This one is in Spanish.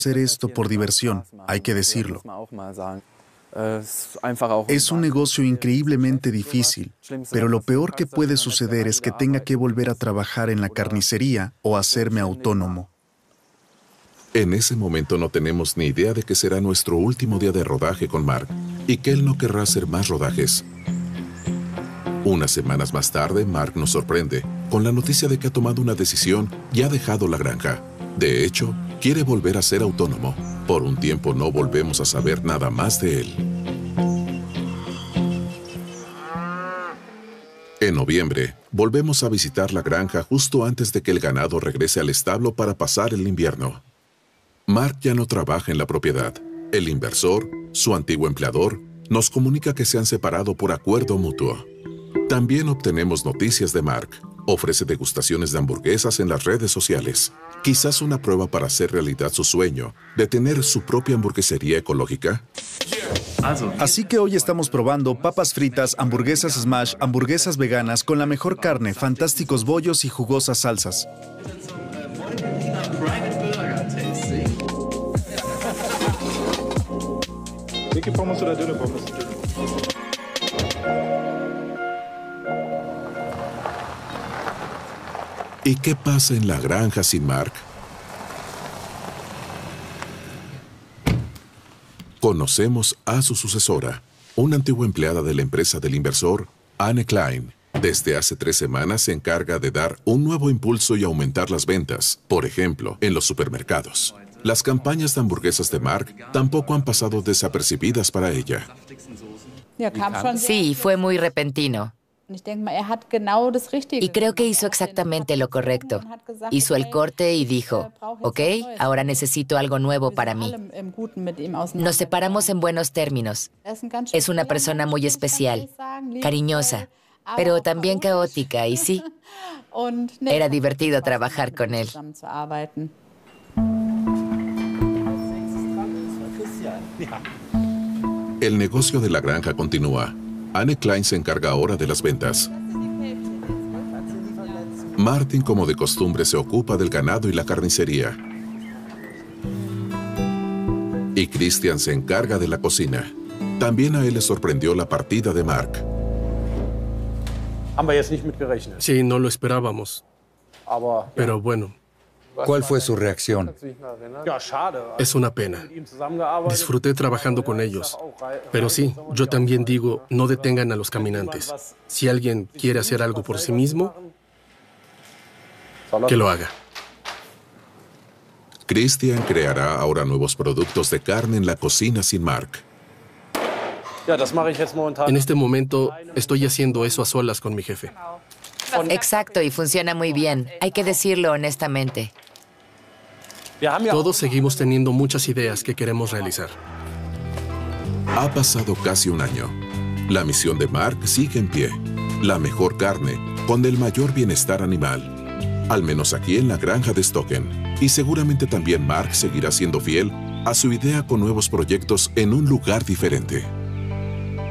hacer esto por diversión, hay que decirlo. Es un negocio increíblemente difícil, pero lo peor que puede suceder es que tenga que volver a trabajar en la carnicería o hacerme autónomo. En ese momento no tenemos ni idea de que será nuestro último día de rodaje con Mark y que él no querrá hacer más rodajes. Unas semanas más tarde, Mark nos sorprende con la noticia de que ha tomado una decisión y ha dejado la granja. De hecho, quiere volver a ser autónomo. Por un tiempo no volvemos a saber nada más de él. En noviembre, volvemos a visitar la granja justo antes de que el ganado regrese al establo para pasar el invierno. Mark ya no trabaja en la propiedad. El inversor, su antiguo empleador, nos comunica que se han separado por acuerdo mutuo. También obtenemos noticias de Mark. Ofrece degustaciones de hamburguesas en las redes sociales. Quizás una prueba para hacer realidad su sueño de tener su propia hamburguesería ecológica. Así que hoy estamos probando papas fritas, hamburguesas smash, hamburguesas veganas con la mejor carne, fantásticos bollos y jugosas salsas. ¿Y qué pasa en la granja sin Mark? Conocemos a su sucesora, una antigua empleada de la empresa del inversor, Anne Klein. Desde hace 3 semanas se encarga de dar un nuevo impulso y aumentar las ventas, por ejemplo, en los supermercados. Las campañas de hamburguesas de Mark tampoco han pasado desapercibidas para ella. Sí, fue muy repentino. Y creo que hizo exactamente lo correcto. Hizo el corte y dijo, ok, ahora necesito algo nuevo para mí. Nos separamos en buenos términos. Es una persona muy especial, cariñosa, pero también caótica, y sí, era divertido trabajar con él. El negocio de la granja continúa. Anne Klein se encarga ahora de las ventas. Martin, como de costumbre, se ocupa del ganado y la carnicería. Y Christian se encarga de la cocina. También a él le sorprendió la partida de Mark. Sí, no lo esperábamos. Pero bueno. ¿Cuál fue su reacción? Es una pena. Disfruté trabajando con ellos. Pero sí, yo también digo, no detengan a los caminantes. Si alguien quiere hacer algo por sí mismo, que lo haga. Christian creará ahora nuevos productos de carne en la cocina sin Mark. En este momento estoy haciendo eso a solas con mi jefe. Exacto, y funciona muy bien. Hay que decirlo honestamente. Todos seguimos teniendo muchas ideas que queremos realizar. Ha pasado casi un año. La misión de Mark sigue en pie. La mejor carne, con el mayor bienestar animal. Al menos aquí en la granja de Stocken. Y seguramente también Mark seguirá siendo fiel a su idea con nuevos proyectos en un lugar diferente.